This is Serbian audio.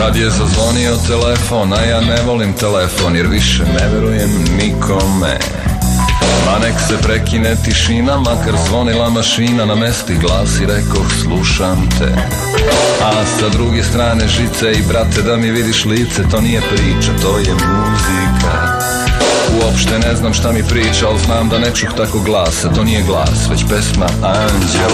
Kad je zazvonio telefon, a ja ne volim telefon jer više ne verujem nikome. Pa nek se prekine tišina, makar zvonila mašina, na mesti glas i rekoh slušam te. A sa druge strane žice i brate da mi vidiš lice, to nije priča, to je muzika. Uopšte ne znam šta mi priča, ali znam da ne čuh tako glasa, to nije glas, već pesma anđela.